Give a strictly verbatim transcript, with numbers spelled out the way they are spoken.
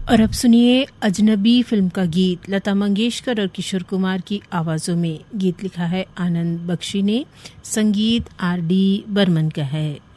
और अब सुनिए अजनबी फिल्म का गीत लता मंगेशकर और किशोर कुमार की आवाजों में। गीत लिखा है आनंद बख्शी ने, संगीत आर डी बर्मन का है।